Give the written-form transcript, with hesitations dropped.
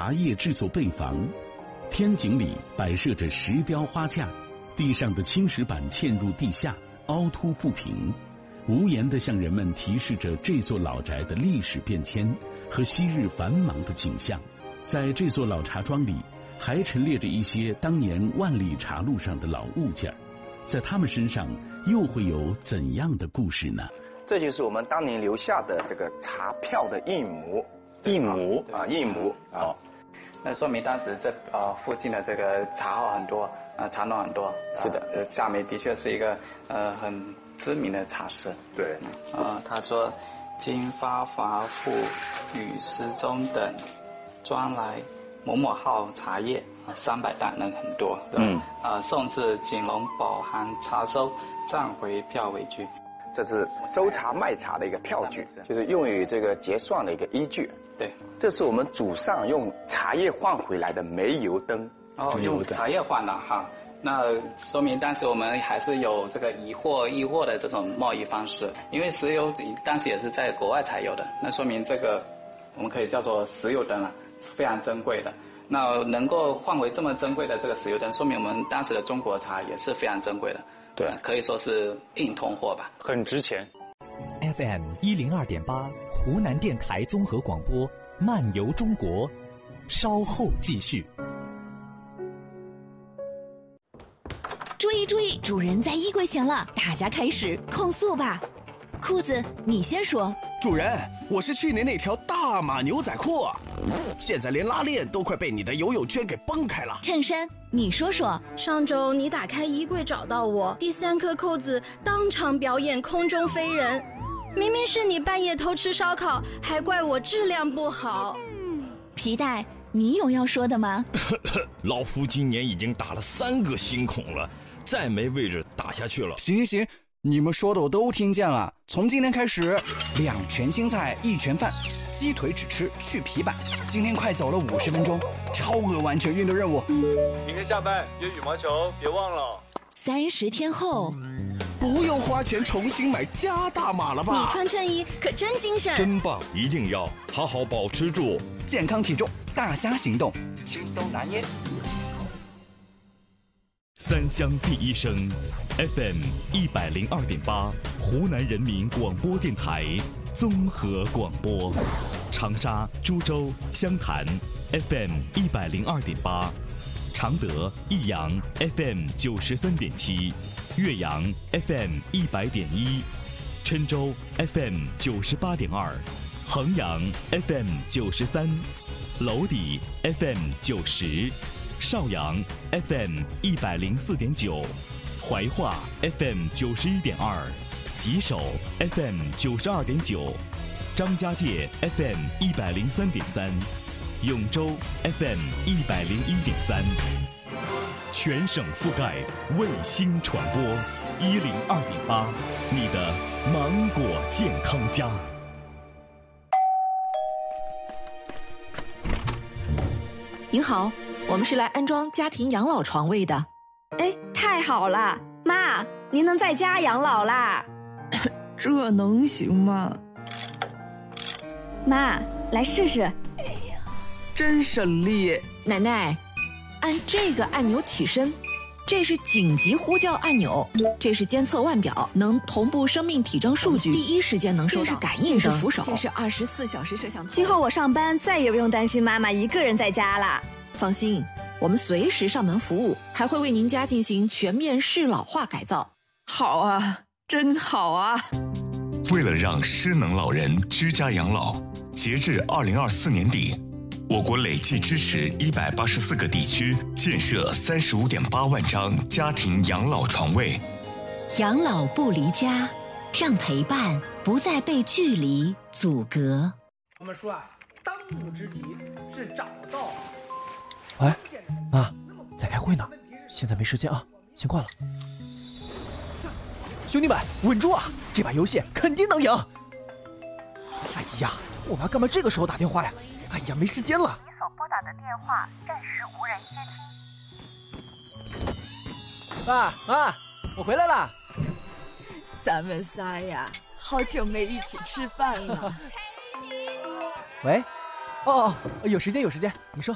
茶叶制作备房，天井里摆设着石雕花架，地上的青石板嵌入地下，凹凸不平，无言地向人们提示着这座老宅的历史变迁和昔日繁忙的景象。在这座老茶庄里，还陈列着一些当年万里茶路上的老物件，在他们身上又会有怎样的故事呢？ 这就是我们当年留下的这个茶票的印模， 那说明当时这附近的这个茶号很多，茶农很多。 是的， 夏梅的确是一个很知名的茶师。 对， 他说今发华富与诗中等专来某某号茶叶300担，那很多。送至锦龙宝行茶收，暂回票为据。 这是收茶卖茶的一个票据，就是用于这个结算的一个依据。 对， 这是我们祖上用茶叶换回来的煤油灯。 用茶叶换的哈，那说明当时我们还是有这个易货的这种贸易方式，因为石油当时也是在国外才有的，那说明这个我们可以叫做石油灯了，非常珍贵的。那能够换回这么珍贵的这个石油灯，说明我们当时的中国茶也是非常珍贵的。对，可以说是硬通货吧， 很值钱。 FM 102.8，湖南电台综合广播，漫游中国，稍后继续。 注意注意，主人在衣柜前了，大家开始控诉吧。裤子，你先说。 主人，我是去年那条大码牛仔裤啊，现在连拉链都快被你的游泳圈给崩开了。 衬衫，你说说。 上周你打开衣柜找到我，第3颗扣子当场表演空中飞人，明明是你半夜偷吃烧烤，还怪我质量不好。 皮带，你有要说的吗？ 老夫今年已经打了3个新孔了，再没位置打下去了。 行，你们说的我都听见了。从今天开始，2全青菜1全饭，鸡腿只吃去皮板。今天快走了50分钟，超额完成运动任务。 明天下班约羽毛球，别忘了。 30天后， 不用花钱重新买加大码了吧？ 你穿衬衣可真精神， 真棒！一定要好好保持住健康体重，大家行动， 轻松拿捏。 三湘第一声 FM 102.8，湖南人民广播电台综合广播，长沙、株洲、湘潭 FM 102.8，常德、益阳 FM 93.7，岳阳 FM 100.1，郴州 FM 98.2，衡阳 FM 93，娄底 FM 90。邵阳 FM 104.9，怀化 FM 91.2，吉首 FM 92.9，张家界 FM 103.3，永州 FM 101.3，全省覆盖，卫星传播102.8，你的芒果健康家。 您好，我们是来安装家庭养老床位的。 哎，太好了，妈，您能在家养老啦？ 这能行吗？ 妈，来试试。 哎呀，真省力。 奶奶，按这个按钮起身，这是紧急呼叫按钮，这是监测腕表，能同步生命体征数据，第一时间能收到。这是感应灯，这是扶手，这是24小时摄像头。 今后我上班再也不用担心妈妈一个人在家啦。 放心，我们随时上门服务，还会为您家进行全面适老化改造。 好啊，真好啊！ 为了让失能老人居家养老，截至2024年底，我国累计支持184个地区建设35.8万张家庭养老床位。 养老不离家，让陪伴不再被距离阻隔。 我们说啊，当务之急是找到。 喂，妈，在开会呢，现在没时间啊，先挂了。兄弟们，稳住啊！这把游戏肯定能赢。哎呀，我妈干嘛这个时候打电话呀？哎呀，没时间了。 你所拨打的电话暂时无人接听。 妈，我回来了。 咱们仨呀，好久没一起吃饭了。 喂，哦，有时间，你说。